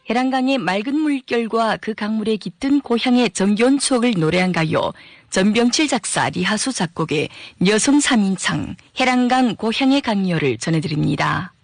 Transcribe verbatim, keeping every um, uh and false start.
해랑강의 맑은 물결과 그 강물에 깃든 고향의 정겨운 추억을 노래한 가요. 전병칠 작사, 리하수 작곡의 여성 삼 인창, 해랑강 고향의 강요를 전해드립니다.